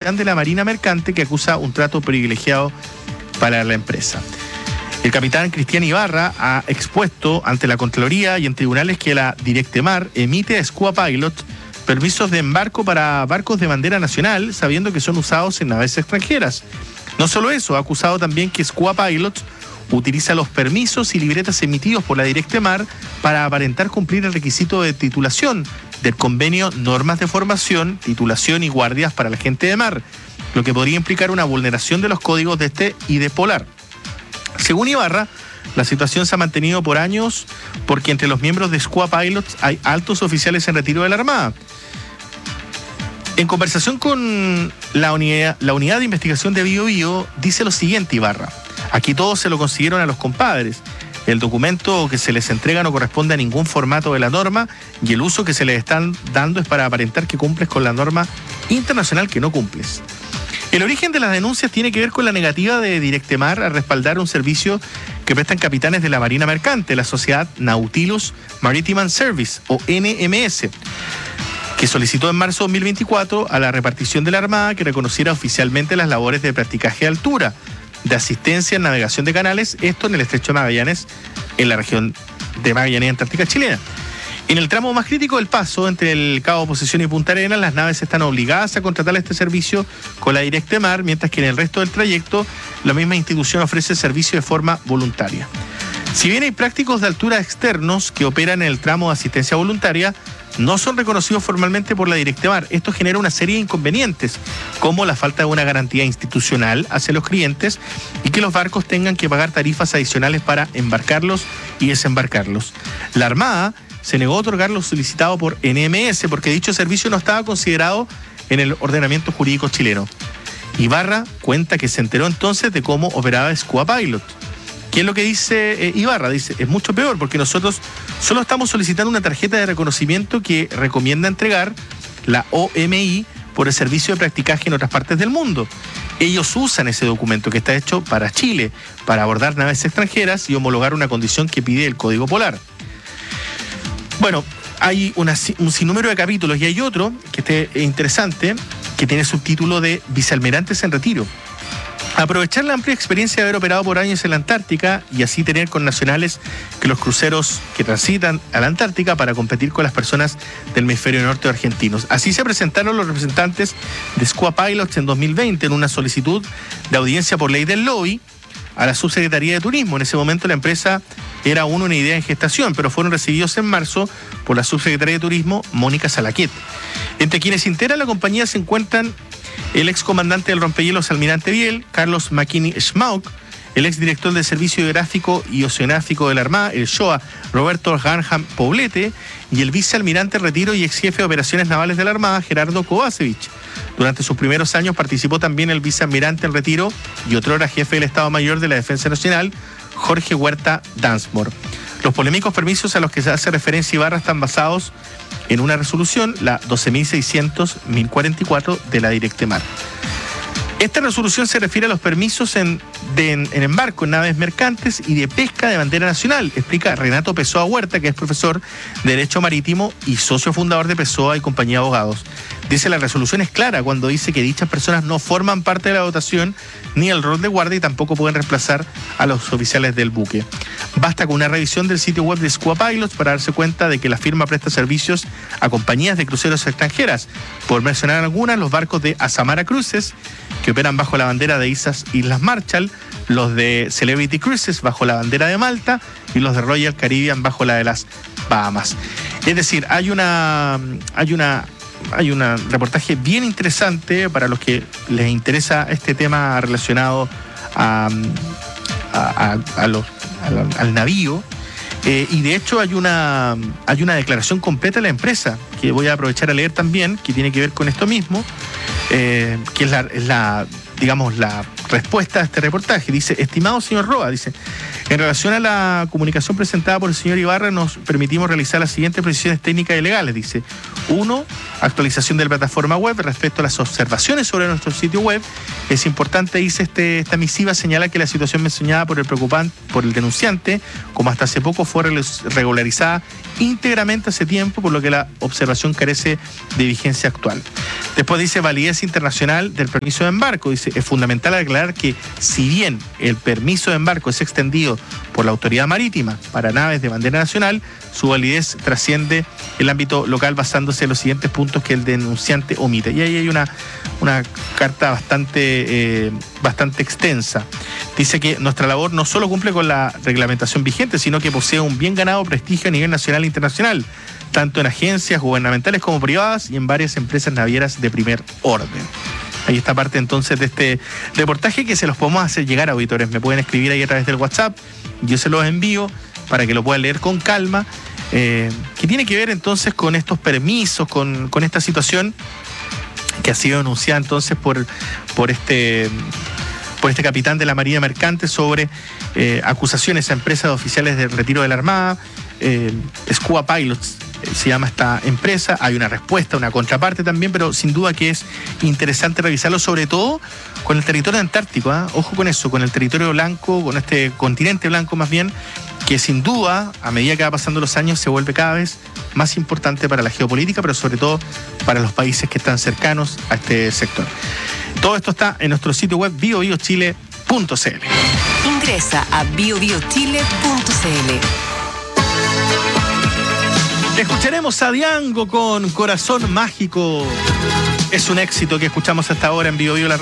capitán de la Marina Mercante que acusa un trato privilegiado para la empresa. El capitán Cristian Ibarra ha expuesto ante la Contraloría y en tribunales que la Directemar emite a Skua Pilot permisos de embarco para barcos de bandera nacional, sabiendo que son usados en naves extranjeras. No solo eso, ha acusado también que Skua Pilot utiliza los permisos y libretas emitidos por la Directemar para aparentar cumplir el requisito de titulación del convenio Normas de Formación, Titulación y Guardias para la Gente de Mar, lo que podría implicar una vulneración de los códigos de este y de Polar. Según Ibarra, la situación se ha mantenido por años porque entre los miembros de Skua Pilots hay altos oficiales en retiro de la Armada. En conversación con la unidad de investigación de Bío Bío, dice lo siguiente Ibarra: aquí todos se lo consiguieron a los compadres. El documento que se les entrega no corresponde a ningún formato de la norma y el uso que se les están dando es para aparentar que cumples con la norma internacional que no cumples. El origen de las denuncias tiene que ver con la negativa de Directemar a respaldar un servicio que prestan capitanes de la Marina Mercante, la sociedad Nautilus Maritime Service, o NMS, que solicitó en marzo de 2024 a la repartición de la Armada que reconociera oficialmente las labores de practicaje de altura, de asistencia en navegación de canales, esto en el estrecho de Magallanes, en la región de Magallanes, Antártica chilena. En el tramo más crítico del paso, entre el Cabo Posesión y Punta Arenas, las naves están obligadas a contratar este servicio con la Directemar, mientras que en el resto del trayecto, la misma institución ofrece el servicio de forma voluntaria. Si bien hay prácticos de altura externos que operan en el tramo de asistencia voluntaria, no son reconocidos formalmente por la Directemar. Esto genera una serie de inconvenientes, como la falta de una garantía institucional hacia los clientes y que los barcos tengan que pagar tarifas adicionales para embarcarlos y desembarcarlos. La Armada se negó a otorgar lo solicitado por NMS porque dicho servicio no estaba considerado en el ordenamiento jurídico chileno. Ibarra cuenta que se enteró entonces de cómo operaba Skua Pilot. ¿Qué es lo que dice Ibarra? Dice, es mucho peor porque nosotros solo estamos solicitando una tarjeta de reconocimiento que recomienda entregar la OMI por el servicio de practicaje en otras partes del mundo. Ellos usan ese documento que está hecho para Chile, para abordar naves extranjeras y homologar una condición que pide el Código Polar. Bueno, hay un sinnúmero de capítulos y hay otro que es interesante, que tiene subtítulo de Vicealmirantes en retiro. Aprovechar la amplia experiencia de haber operado por años en la Antártica y así tener con nacionales que los cruceros que transitan a la Antártica para competir con las personas del hemisferio norte o argentinos. Así se presentaron los representantes de Skua Pilots en 2020 en una solicitud de audiencia por ley del lobby a la Subsecretaría de Turismo. En ese momento la empresa era aún una idea en gestación, pero fueron recibidos en marzo por la Subsecretaría de Turismo, Mónica Salaquet. Entre quienes integran la compañía se encuentran el excomandante del rompehielos Almirante Biel, Carlos McKinney Schmauk, el exdirector del Servicio Hidrográfico y Oceanográfico de la Armada, el SHOA, Roberto Garham Poblete, y el vicealmirante en retiro y ex jefe de operaciones navales de la Armada, Gerardo Kovacevic. Durante sus primeros años participó también el vicealmirante en retiro y otrora jefe del Estado Mayor de la Defensa Nacional, Jorge Huerta Dansmore. Los polémicos permisos a los que se hace referencia Ibarra están basados en una resolución, la 12.600.044 de la Directemar. Esta resolución se refiere a los permisos en embarco en naves mercantes y de pesca de bandera nacional, explica Renato Pessoa Huerta, que es profesor de Derecho Marítimo y socio fundador de Pessoa y Compañía de Abogados. Dice, la resolución es clara cuando dice que dichas personas no forman parte de la dotación ni el rol de guardia y tampoco pueden reemplazar a los oficiales del buque. Basta con una revisión del sitio web de Skua Pilots para darse cuenta de que la firma presta servicios a compañías de cruceros extranjeras. Por mencionar algunas, los barcos de Azamara Cruises, que operan bajo la bandera de Islas Marshall, los de Celebrity Cruises bajo la bandera de Malta y los de Royal Caribbean bajo la de las Bahamas. Es decir, hay un reportaje bien interesante para los que les interesa este tema relacionado al navío. Y de hecho hay una declaración completa de la empresa que voy a aprovechar a leer también, que tiene que ver con esto mismo, que es la respuesta a este reportaje. Dice, estimado señor Roa, dice, en relación a la comunicación presentada por el señor Ibarra, nos permitimos realizar las siguientes precisiones técnicas y legales. Dice, Uno, actualización de la plataforma web respecto a las observaciones sobre nuestro sitio web. Es importante, dice esta misiva, señala que la situación mencionada por el denunciante, como hasta hace poco fue regularizada íntegramente hace tiempo, por lo que la observación carece de vigencia actual. Después dice validez internacional del permiso de embarco. Dice, es fundamental aclarar que si bien el permiso de embarco es extendido por la autoridad marítima para naves de bandera nacional, su validez trasciende el ámbito local basándose en los siguientes puntos que el denunciante omite. Y ahí hay una carta bastante extensa. Dice que nuestra labor no solo cumple con la reglamentación vigente, sino que posee un bien ganado prestigio a nivel nacional e internacional, tanto en agencias gubernamentales como privadas y en varias empresas navieras de primer orden. Ahí está parte entonces de este reportaje que se los podemos hacer llegar a auditores. Me pueden escribir ahí a través del WhatsApp, yo se los envío para que lo puedan leer con calma, que tiene que ver entonces con estos permisos, con esta situación que ha sido denunciada entonces por este capitán de la Marina Mercante sobre acusaciones a empresas oficiales de retiro de la Armada. Scuba Pilots se llama esta empresa. Hay una respuesta, una contraparte también, pero sin duda que es interesante revisarlo, sobre todo con el territorio antártico, ¿eh? Ojo con eso, con el territorio blanco, con este continente blanco más bien, que sin duda, a medida que va pasando los años, se vuelve cada vez más importante para la geopolítica, pero sobre todo para los países que están cercanos a este sector. Todo esto está en nuestro sitio web biobiochile.cl. Ingresa a biobiochile.cl. Escucharemos a Diango con Corazón Mágico. Es un éxito que escuchamos hasta ahora en Bio Bio, la